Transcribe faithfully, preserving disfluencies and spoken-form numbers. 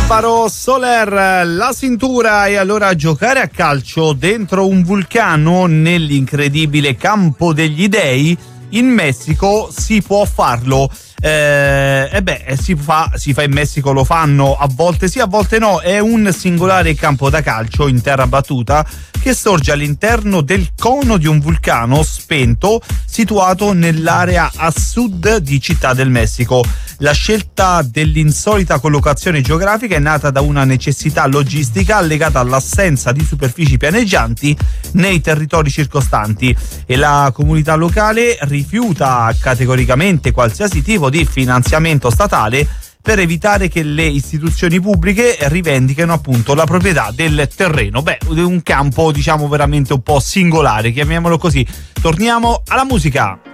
Alvaro Soler, la cintura. E allora giocare a calcio dentro un vulcano nell'incredibile campo degli dei in Messico si può farlo. Eh, e beh, si fa, si fa in Messico, lo fanno a volte sì, a volte no. È un singolare campo da calcio in terra battuta che sorge all'interno del cono di un vulcano spento situato nell'area a sud di Città del Messico. La scelta dell'insolita collocazione geografica è nata da una necessità logistica legata all'assenza di superfici pianeggianti nei territori circostanti, e la comunità locale rifiuta categoricamente qualsiasi tipo di finanziamento statale per evitare che le istituzioni pubbliche rivendichino appunto la proprietà del terreno. Beh, un campo diciamo veramente un po' singolare, chiamiamolo così. Torniamo alla musica.